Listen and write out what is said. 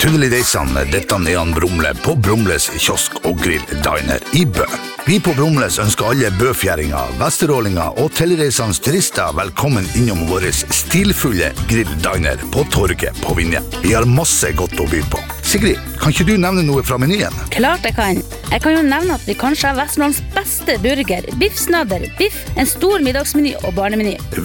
Tunnel i Reisan, dette er Jan Brumle på Brumles kiosk og grill diner i Bø. Vi på Brumles ønsker alle bøfjæringer, vesterålinger og tilreisende turister velkommen innom vår stilfulle grill diner på Torget på Vinje. Vi har masse godt å by på. Sigrid, kan ikke du nevne noe fra menyen? Klart jeg kan. Jeg kan jo nevne at vi kanskje har Vestlands beste burger, biffsnadder, biff, en stor middagsmeny og barnemeny.